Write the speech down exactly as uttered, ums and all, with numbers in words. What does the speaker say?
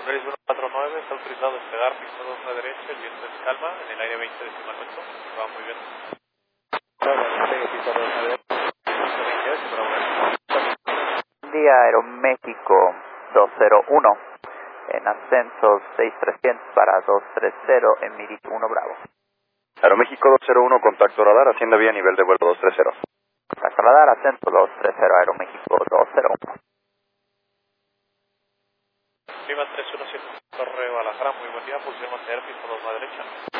Félix uno cuatro nueve, está autorizado a despegar, pista dos a la derecha, el viento es calma, en el aire veinte decimal ocho, va muy bien. Buen día, Aeroméxico dos cero uno, en ascenso seis trescientos para dos tres cero, en Meridian uno Bravo. Aeroméxico dos cero uno, contacto radar, hacienda vía nivel de vuelo dos tres cero. Contacto radar, ascenso dos tres cero, Aeroméxico dos cero uno. Lima tres uno siete, Torre Guadalajara, muy buen día, posición mantener, pista dos a la derecha.